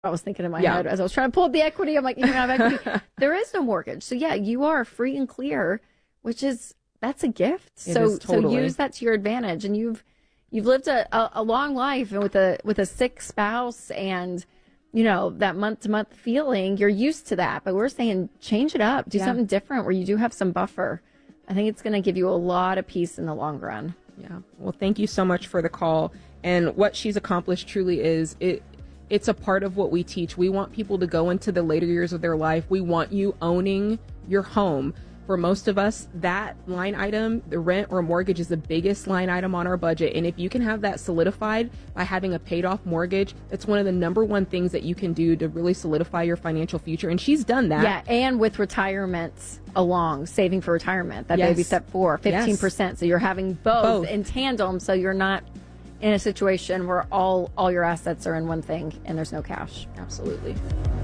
I was thinking in my head as I was trying to pull up the equity. I'm like, you don't have equity. There is no mortgage. So yeah, you are free and clear, that's a gift. So use that to your advantage. And you've lived a long life, and with a sick spouse and, that month to month feeling, you're used to that. But we're saying change it up, do something different where you do have some buffer. I think it's going to give you a lot of peace in the long run. Yeah. Well, thank you so much for the call. And what she's accomplished truly is it's a part of what we teach. We want people to go into the later years of their life. We want you owning your home. For most of us, that line item, the rent or mortgage, is the biggest line item on our budget. And if you can have that solidified by having a paid off mortgage, that's one of the number one things that you can do to really solidify your financial future. And she's done that. Yeah. And with retirements along, saving for retirement, that baby step 4, 15%. Yes. So you're having both in tandem. So you're not in a situation where all your assets are in one thing and there's no cash. Absolutely.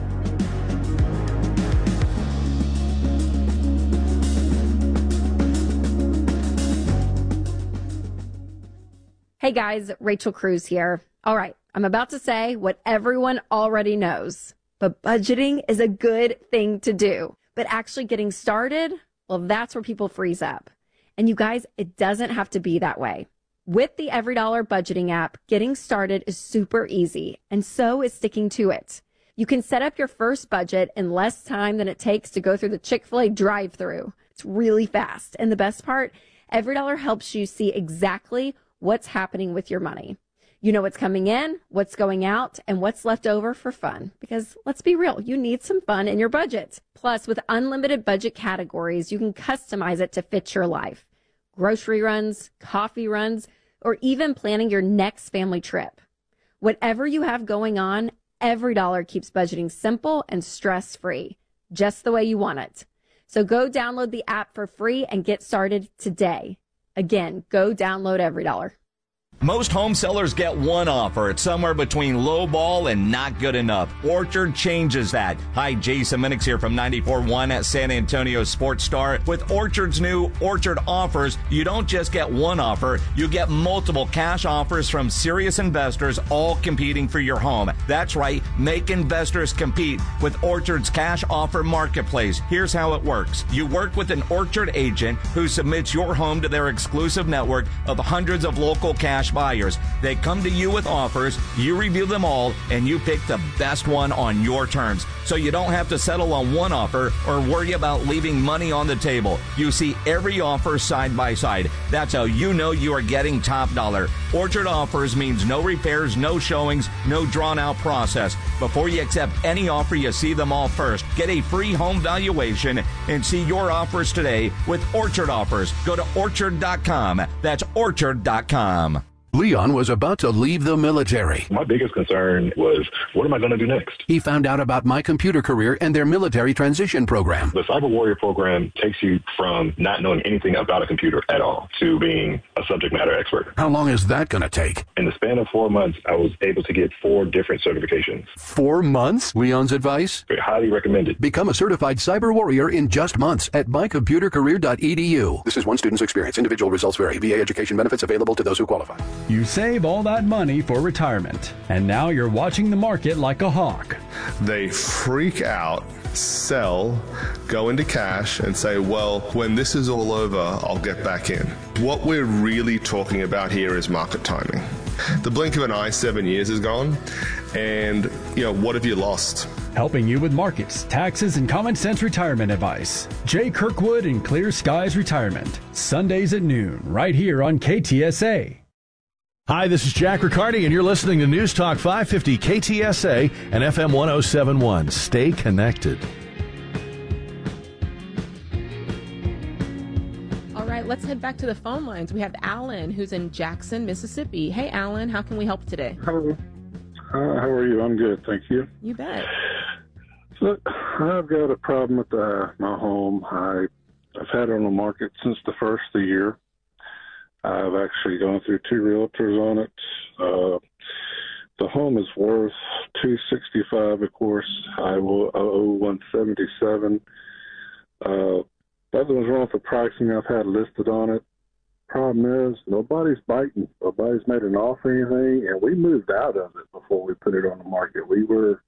Hey guys, Rachel Cruz here. All right, I'm about to say what everyone already knows, but budgeting is a good thing to do. But actually getting started, well, that's where people freeze up. And you guys, it doesn't have to be that way. With the EveryDollar budgeting app, getting started is super easy, and so is sticking to it. You can set up your first budget in less time than it takes to go through the Chick-fil-A drive-thru. It's really fast. And the best part, EveryDollar helps you see exactly what's happening with your money. You know what's coming in, what's going out, and what's left over for fun. Because let's be real, you need some fun in your budget. Plus, with unlimited budget categories, you can customize it to fit your life. Grocery runs, coffee runs, or even planning your next family trip. Whatever you have going on, EveryDollar keeps budgeting simple and stress-free, just the way you want it. So go download the app for free and get started today. Again, go download EveryDollar. Most home sellers get one offer. It's somewhere between low ball and not good enough. Orchard changes that. Hi, Jason Minix here from 94.1 at San Antonio Sports Star. With Orchard's new Orchard offers, you don't just get one offer, you get multiple cash offers from serious investors, all competing for your home. That's right, make investors compete with Orchard's cash offer marketplace. Here's how it works. You work with an Orchard agent who submits your home to their exclusive network of hundreds of local cash buyers. They come to you with offers, you review them all, and you pick the best one on your terms. So you don't have to settle on one offer or worry about leaving money on the table. You see every offer side by side. That's how you know you are getting top dollar. Orchard offers means no repairs, no showings, no drawn out process. Before you accept any offer, you see them all first. Get a free home valuation and see your offers today with Orchard offers. Go to orchard.com. That's orchard.com. Leon was about to leave the military. My biggest concern was, what am I going to do next? He found out about My Computer Career and their military transition program. The Cyber Warrior program takes you from not knowing anything about a computer at all to being a subject matter expert. How long is that going to take? In the span of 4 months, I was able to get 4 different certifications. 4 months? Leon's advice? Very highly recommended. Become a certified cyber warrior in just months at mycomputercareer.edu. This is one student's experience. Individual results vary. VA education benefits available to those who qualify. You save all that money for retirement, and now you're watching the market like a hawk. They freak out, sell, go into cash, and say, well, when this is all over, I'll get back in. What we're really talking about here is market timing. The blink of an eye, 7 years is gone, and, what have you lost? Helping you with markets, taxes, and common sense retirement advice. Jay Kirkwood and Clear Skies Retirement. Sundays at noon, right here on KTSA. Hi, this is Jack Riccardi, and you're listening to News Talk 550 KTSA and FM 107.1. Stay connected. All right, let's head back to the phone lines. We have Alan, who's in Jackson, Mississippi. Hey, Alan, how can we help today? Hello. How are you? I'm good, thank you. You bet. So I've got a problem with my home. I've had it on the market since the first of the year. I've actually gone through 2 realtors on it. The home is worth $265. Of course, I will owe $177. The other one's wrong for pricing I've had listed on it. Problem is, nobody's biting. Nobody's made an offer or anything, and we moved out of it before we put it on the market. We were